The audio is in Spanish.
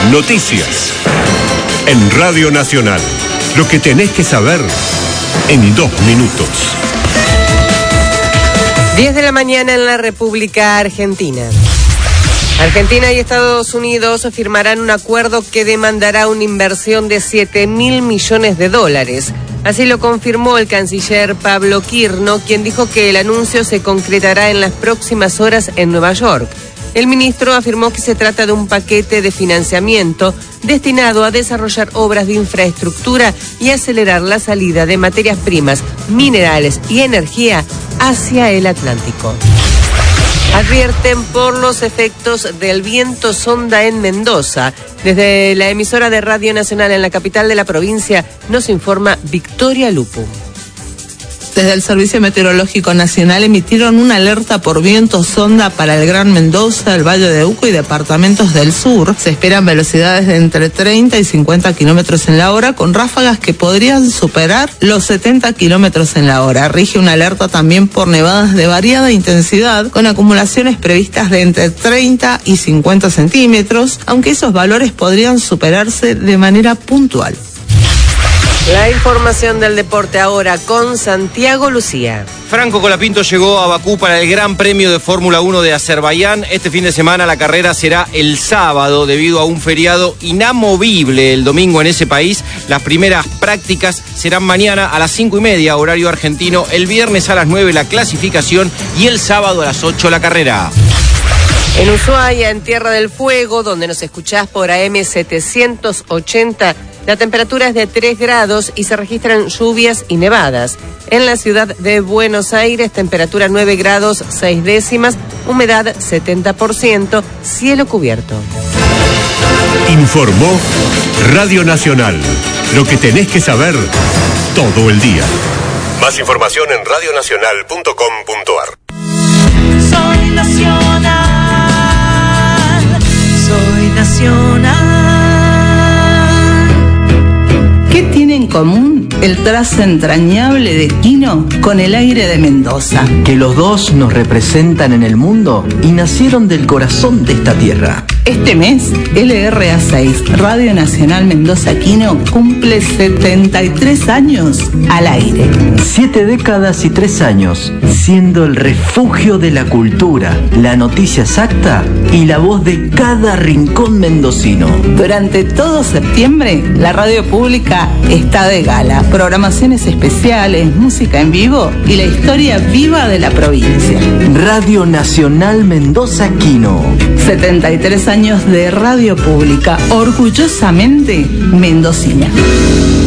Noticias. En Radio Nacional. Lo que tenés que saber en 2 minutos. 10 de la mañana en la República Argentina. Argentina y Estados Unidos firmarán un acuerdo que demandará una inversión de $7.000 millones. Así lo confirmó el canciller Pablo Quirno, quien dijo que el anuncio se concretará en las próximas horas en Nueva York. El ministro afirmó que se trata de un paquete de financiamiento destinado a desarrollar obras de infraestructura y acelerar la salida de materias primas, minerales y energía hacia el Atlántico. Advierten por los efectos del viento sonda en Mendoza. Desde la emisora de Radio Nacional en la capital de la provincia nos informa Victoria Lupu. Desde el Servicio Meteorológico Nacional emitieron una alerta por viento sonda para el Gran Mendoza, el Valle de Uco y departamentos del sur. Se esperan velocidades de entre 30 y 50 kilómetros en la hora, con ráfagas que podrían superar los 70 kilómetros en la hora. Rige una alerta también por nevadas de variada intensidad, con acumulaciones previstas de entre 30 y 50 centímetros, aunque esos valores podrían superarse de manera puntual. La información del deporte ahora con Santiago Lucía. Franco Colapinto llegó a Bakú para el Gran Premio de Fórmula 1 de Azerbaiyán. Este fin de semana la carrera será el sábado debido a un feriado inamovible el domingo en ese país. Las primeras prácticas serán mañana a las 5:30 horario argentino, el viernes a las 9 la clasificación y el sábado a las 8 la carrera. En Ushuaia, en Tierra del Fuego, donde nos escuchás por AM 780, la temperatura es de 3 grados y se registran lluvias y nevadas. En la ciudad de Buenos Aires, temperatura 9 grados 6 décimas, humedad 70%, cielo cubierto. Informó Radio Nacional. Lo que tenés que saber todo el día. Más información en radionacional.com.ar. Soy nacional, soy nacional. ¿Qué tiene en común el trazo entrañable de Quino con el aire de Mendoza? Que los dos nos representan en el mundo y nacieron del corazón de esta tierra. Este mes, LRA6, Radio Nacional Mendoza Quino, cumple 73 años al aire. 7 décadas y 3 años, siendo el refugio de la cultura, la noticia exacta y la voz de cada rincón mendocino. Durante todo septiembre, la radio pública está de gala. Programaciones especiales, música en vivo y la historia viva de la provincia. Radio Nacional Mendoza Quino. 73 años de radio pública, orgullosamente mendocina.